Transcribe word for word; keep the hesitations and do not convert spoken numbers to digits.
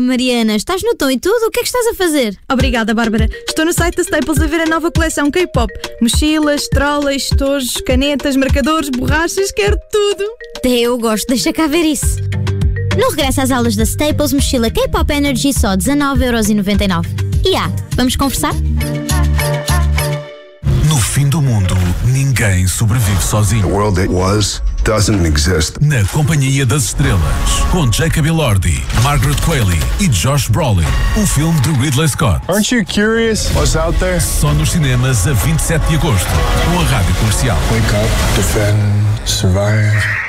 Mariana, estás no tom e tudo? O que é que estás a fazer? Obrigada, Bárbara. Estou no site da Staples a ver a nova coleção K-pop. Mochilas, trolley, estojos, canetas, marcadores, borrachas, quero tudo. Até eu gosto, deixa cá ver isso. No regresso às aulas da Staples, mochila K-pop Energy só dezanove euros e noventa e nove. E ah, vamos conversar? No fim do mundo, ninguém sobrevive sozinho. The world that was doesn't exist. Na Companhia das Estrelas, com Jacob Elordi, Margaret Qualley e Josh Brolin. Um filme de Ridley Scott. Aren't you curious what's out there? Só nos cinemas a vinte e sete de agosto, com a Rádio Comercial. Wake up, defend, survive.